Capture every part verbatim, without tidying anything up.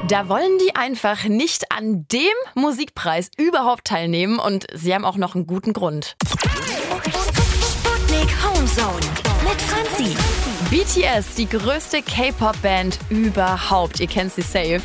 Da wollen die einfach nicht an dem Musikpreis überhaupt teilnehmen und sie haben auch noch einen guten Grund. Sputnik Homezone mit Franzi. B T S, die größte K-Pop-Band überhaupt. Ihr kennt sie safe.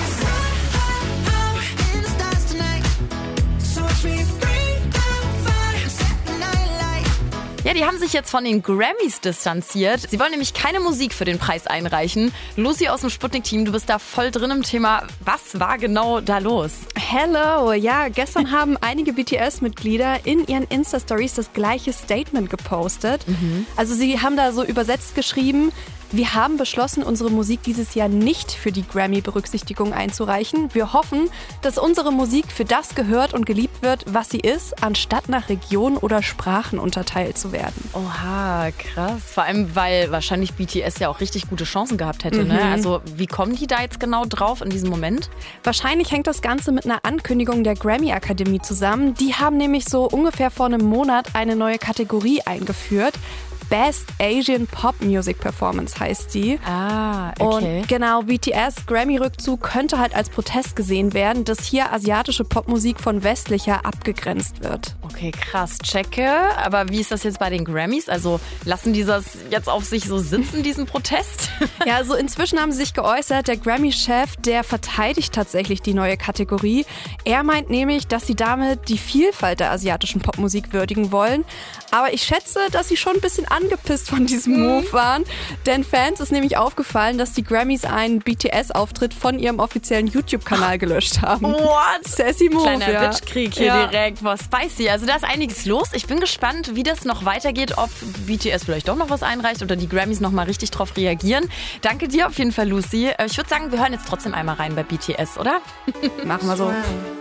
Ja, die haben sich jetzt von den Grammys distanziert. Sie wollen nämlich keine Musik für den Preis einreichen. Lucy aus dem Sputnik-Team, du bist da voll drin im Thema. Was war genau da los? Hello, ja, gestern haben einige B T S-Mitglieder in ihren Insta-Stories das gleiche Statement gepostet. Mhm. Also sie haben da so übersetzt geschrieben: Wir haben beschlossen, unsere Musik dieses Jahr nicht für die Grammy-Berücksichtigung einzureichen. Wir hoffen, dass unsere Musik für das gehört und geliebt wird, was sie ist, anstatt nach Region oder Sprachen unterteilt zu werden. Oha, krass. Vor allem, weil wahrscheinlich B T S ja auch richtig gute Chancen gehabt hätte. Mhm. Ne? Also wie kommen die da jetzt genau drauf in diesem Moment? Wahrscheinlich hängt das Ganze mit einer Ankündigung der Grammy-Akademie zusammen. Die haben nämlich so ungefähr vor einem Monat eine neue Kategorie eingeführt. Best Asian Pop Music Performance heißt die. Ah, okay. Und genau, B T S Grammy-Rückzug könnte halt als Protest gesehen werden, dass hier asiatische Popmusik von westlicher abgegrenzt wird. Okay, krass, checke. Aber wie ist das jetzt bei den Grammys? Also lassen die das jetzt auf sich so sitzen, diesen Protest? Ja, also inzwischen haben sie sich geäußert. Der Grammy-Chef, der verteidigt tatsächlich die neue Kategorie. Er meint nämlich, dass sie damit die Vielfalt der asiatischen Popmusik würdigen wollen. Aber ich schätze, dass sie schon ein bisschen angepisst von diesem Move waren. Denn Fans ist nämlich aufgefallen, dass die Grammys einen B T S-Auftritt von ihrem offiziellen YouTube-Kanal gelöscht haben. What? Sassy Move, Kleiner ja. Bitchkrieg hier Ja. direkt. Boah, spicy. Also da ist einiges los. Ich bin gespannt, wie das noch weitergeht. Ob B T S vielleicht doch noch was einreicht oder die Grammys noch mal richtig drauf reagieren. Danke dir auf jeden Fall, Lucy. Ich würde sagen, wir hören jetzt trotzdem einmal rein bei B T S, oder? Machen wir so.